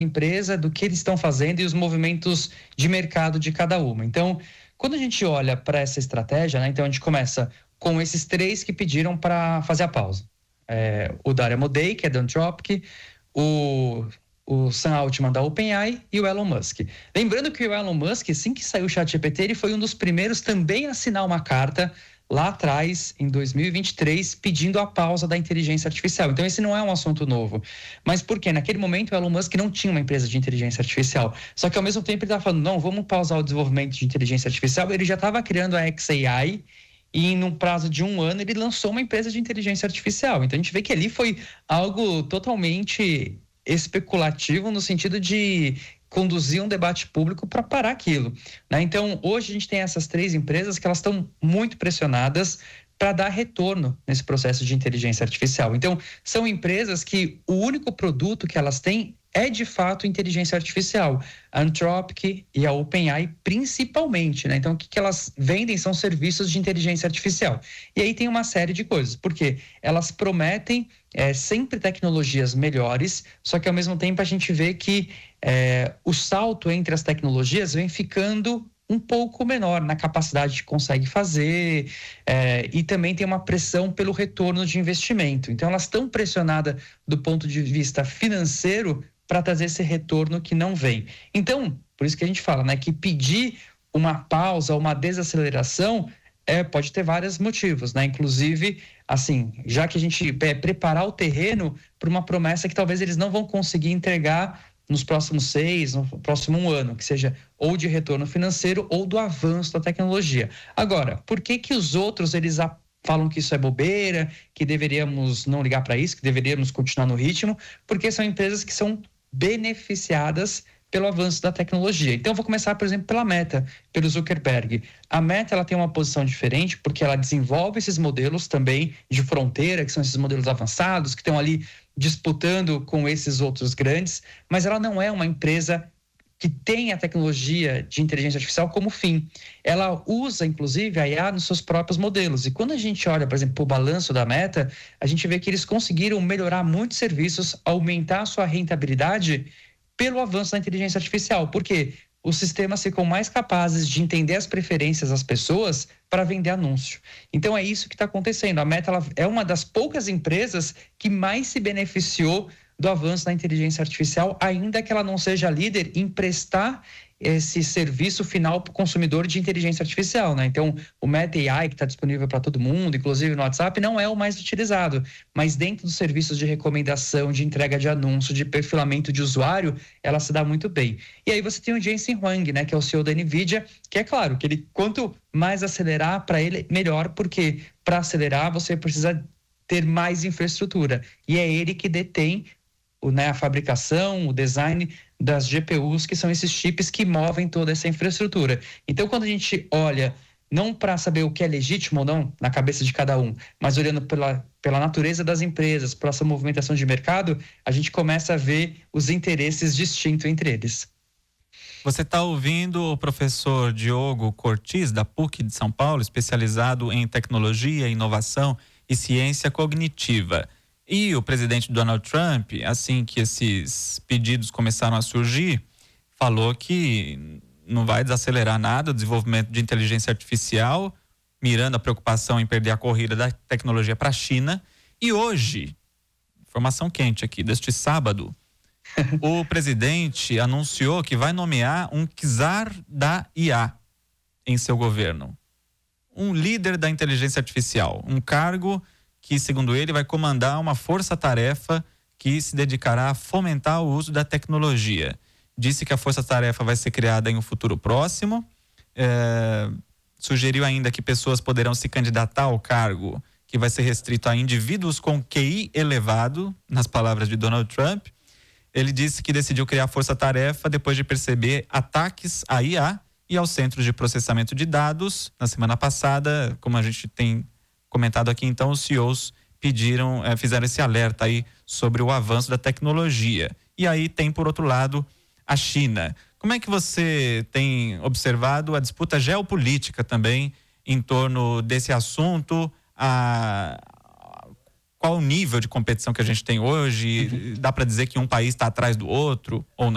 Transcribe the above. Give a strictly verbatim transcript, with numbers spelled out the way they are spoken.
empresa, do que eles estão fazendo e os movimentos de mercado de cada uma. Então, quando a gente olha para essa estratégia, né, então a gente começa com esses três que pediram para fazer a pausa. É, o Dario Amodei, que é da Anthropic, o, o Sam Altman da OpenAI e o Elon Musk. Lembrando que o Elon Musk, assim que saiu o ChatGPT, ele foi um dos primeiros também a assinar uma carta lá atrás, em dois mil e vinte e três, pedindo a pausa da inteligência artificial. Então, esse não é um assunto novo. Mas por quê? Naquele momento, o Elon Musk não tinha uma empresa de inteligência artificial. Só que, ao mesmo tempo, ele estava falando, não, vamos pausar o desenvolvimento de inteligência artificial. Ele já estava criando a X A I e, num prazo de um ano, ele lançou uma empresa de inteligência artificial. Então, a gente vê que ali foi algo totalmente especulativo, no sentido de conduzir um debate público para parar aquilo, né? Então, hoje a gente tem essas três empresas que elas estão muito pressionadas para dar retorno nesse processo de inteligência artificial. Então, são empresas que o único produto que elas têm é de fato inteligência artificial. A Anthropic e a OpenAI principalmente, né? Então, o que, que elas vendem são serviços de inteligência artificial. E aí tem uma série de coisas, porque elas prometem é, sempre tecnologias melhores, só que ao mesmo tempo a gente vê que é, o salto entre as tecnologias vem ficando um pouco menor na capacidade que consegue fazer, é, e também tem uma pressão pelo retorno de investimento. Então, elas estão pressionadas do ponto de vista financeiro para trazer esse retorno que não vem. Então, por isso que a gente fala, né, que pedir uma pausa, uma desaceleração, é, pode ter vários motivos, né? Inclusive, assim, já que a gente é, preparar o terreno para uma promessa que talvez eles não vão conseguir entregar nos próximos seis, no próximo um ano, que seja ou de retorno financeiro ou do avanço da tecnologia. Agora, por que que os outros, eles a, falam que isso é bobeira, que deveríamos não ligar para isso, que deveríamos continuar no ritmo? Porque são empresas que são beneficiadas pelo avanço da tecnologia. Então, eu vou começar, por exemplo, pela Meta, pelo Zuckerberg. A Meta, ela tem uma posição diferente porque ela desenvolve esses modelos também de fronteira, que são esses modelos avançados, que estão ali disputando com esses outros grandes, mas ela não é uma empresa que tem a tecnologia de inteligência artificial como fim. Ela usa, inclusive, a I A nos seus próprios modelos. E quando a gente olha, por exemplo, o balanço da Meta, a gente vê que eles conseguiram melhorar muitos serviços, aumentar a sua rentabilidade pelo avanço da inteligência artificial. Por quê? Os sistemas ficam mais capazes de entender as preferências das pessoas para vender anúncio. Então, é isso que está acontecendo. A Meta, ela é uma das poucas empresas que mais se beneficiou do avanço da inteligência artificial, ainda que ela não seja líder em prestar esse serviço final para o consumidor de inteligência artificial, né? Então, o Meta A I, que está disponível para todo mundo, inclusive no WhatsApp, não é o mais utilizado, mas dentro dos serviços de recomendação, de entrega de anúncio, de perfilamento de usuário, ela se dá muito bem. E aí você tem o Jensen Huang, né, que é o C E O da NVIDIA, que é claro, que ele, quanto mais acelerar, para ele, melhor, porque para acelerar você precisa ter mais infraestrutura, e é ele que detém O, né, a fabricação, o design das G P Us, que são esses chips que movem toda essa infraestrutura. Então, quando a gente olha, não para saber o que é legítimo ou não na cabeça de cada um, mas olhando pela, pela natureza das empresas, pela essa movimentação de mercado, a gente começa a ver os interesses distintos entre eles. Você está ouvindo o professor Diogo Cortis, da P U C de São Paulo, especializado em tecnologia, inovação e ciência cognitiva. E o presidente Donald Trump, assim que esses pedidos começaram a surgir, falou que não vai desacelerar nada o desenvolvimento de inteligência artificial, mirando a preocupação em perder a corrida da tecnologia para a China. E hoje, informação quente aqui, deste sábado, o presidente anunciou que vai nomear um czar da I A em seu governo. Um líder da inteligência artificial, um cargo que, segundo ele, vai comandar uma força-tarefa que se dedicará a fomentar o uso da tecnologia. Disse que a força-tarefa vai ser criada em um futuro próximo. É, sugeriu ainda que pessoas poderão se candidatar ao cargo, que vai ser restrito a indivíduos com Q I elevado, nas palavras de Donald Trump. Ele disse que decidiu criar a força-tarefa depois de perceber ataques à I A e ao Centro de Processamento de Dados. Na semana passada, como a gente tem comentado aqui, então, os C E Os pediram, eh, fizeram esse alerta aí sobre o avanço da tecnologia. E aí tem, por outro lado, a China. Como é que você tem observado a disputa geopolítica também em torno desse assunto? A, qual o nível de competição que a gente tem hoje? Uhum. Dá para dizer que um país está atrás do outro ou não?